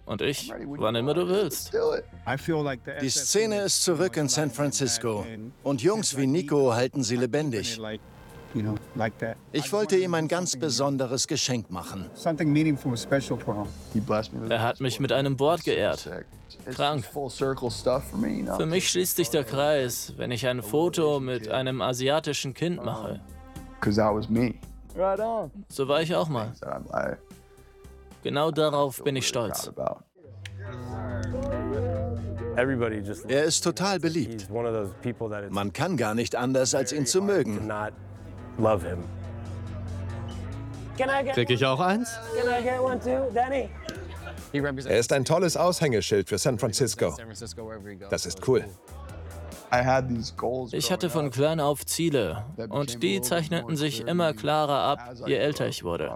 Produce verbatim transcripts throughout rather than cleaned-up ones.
Und ich, wann immer du willst. Die Szene ist zurück in San Francisco. Und Jungs wie Nico halten sie lebendig. Ich wollte ihm ein ganz besonderes Geschenk machen. Er hat mich mit einem Board geehrt. Krank. Für mich schließt sich der Kreis, wenn ich ein Foto mit einem asiatischen Kind mache. So war ich auch mal. Genau darauf bin ich stolz. Er ist total beliebt. Man kann gar nicht anders, als ihn zu mögen. Krieg ich auch eins? Er ist ein tolles Aushängeschild für San Francisco. Das ist cool. Ich hatte von klein auf Ziele und die zeichneten sich immer klarer ab, je älter ich wurde.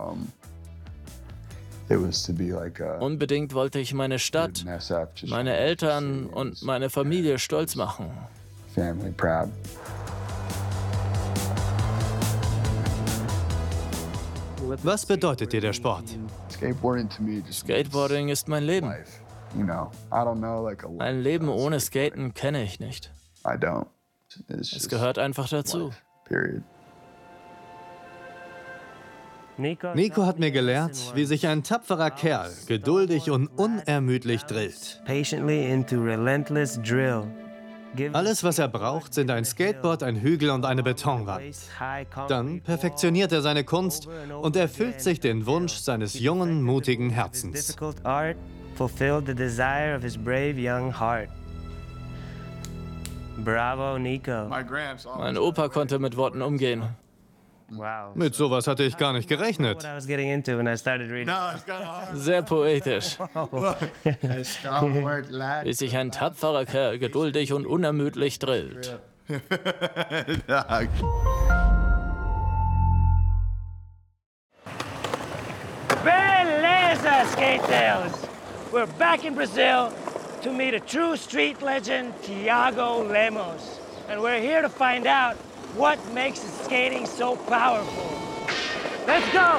Unbedingt wollte ich meine Stadt, meine Eltern und meine Familie stolz machen. Was bedeutet dir der Sport? Skateboarding ist mein Leben. Ein Leben ohne Skaten kenne ich nicht. Es gehört einfach dazu. Nico hat mir gelehrt, wie sich ein tapferer Kerl geduldig und unermüdlich drillt. Alles, was er braucht, sind ein Skateboard, ein Hügel und eine Betonwand. Dann perfektioniert er seine Kunst und erfüllt sich den Wunsch seines jungen, mutigen Herzens. Bravo, Nico. Mein Opa konnte mit Worten umgehen. Mit sowas hatte ich gar nicht gerechnet. Sehr poetisch. Wie sich ein tapferer Kerl geduldig und unermüdlich drillt. Beleza, Skate Tales! We're back in Brazil to meet a true street legend, Thiago Lemos. And we're here to find out what makes his skating so powerful. Let's go!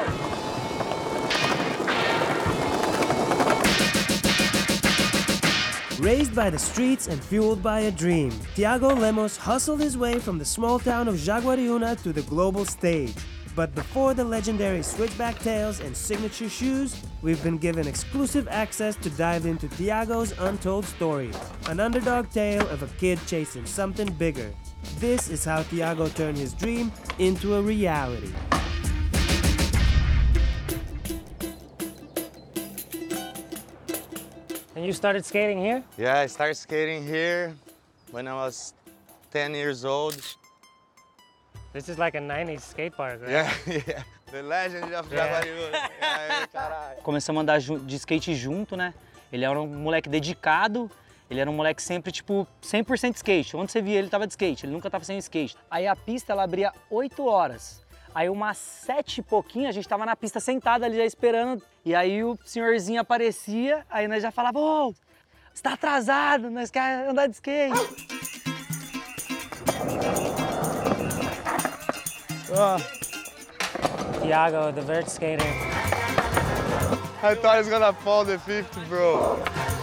Raised by the streets and fueled by a dream, Thiago Lemos hustled his way from the small town of Jaguariúna to the global stage. But before the legendary switchback tails and signature shoes, we've been given exclusive access to dive into Thiago's untold story, an underdog tale of a kid chasing something bigger. This is how Thiago turned his dream into a reality. And you started skating here? Yeah, I started skating here when I was ten years old. This is like a nineties skate park, right? Yeah, yeah. The legend of Jaguariúna. Yeah, caralho. Começamos a andar de skate junto, né? Ele era um moleque dedicado, ele era um moleque sempre, tipo, cem por cento skate. Onde você via ele tava de skate, ele nunca tava sem skate. Aí a pista, ela abria oito horas. Aí umas sete e pouquinho, a gente tava na pista sentado ali já esperando. E aí o senhorzinho aparecia, aí nós já falava, ô, oh, você tá atrasado, nós queremos andar de skate. Oh. Thiago, the vert skater. I thought he was gonna fall the fifth, bro.